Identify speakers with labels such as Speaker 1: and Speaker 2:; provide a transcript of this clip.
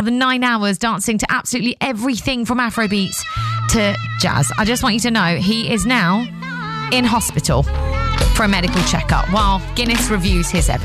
Speaker 1: the 9 hours dancing to absolutely everything from Afrobeats to jazz. I just want you to know he is now in hospital for a medical checkup while Guinness reviews his evidence.